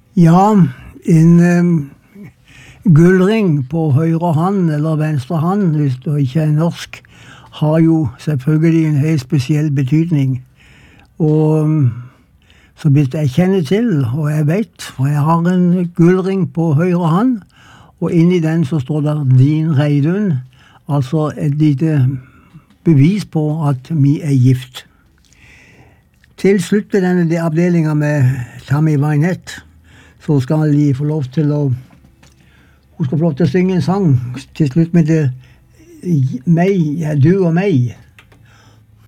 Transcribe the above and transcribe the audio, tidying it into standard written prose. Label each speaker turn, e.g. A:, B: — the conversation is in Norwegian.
A: Ja, en gullring på høyre hånd eller venstre hånd, hvis du ikke er norsk, har jo selvfølgelig en helt spesiell betydning. Og så vidt jeg kjenner til, og jeg vet, for jeg har en gullring på høyre hånd, og inni den så står der Din Reidun, altså et lite bevis på at vi er gift. Til slutt i denne avdelingen med Tammy Wynette, så skal de få lov til å Hun skal få lov til å synge en sang til slutt med det meg, ja, du og meg.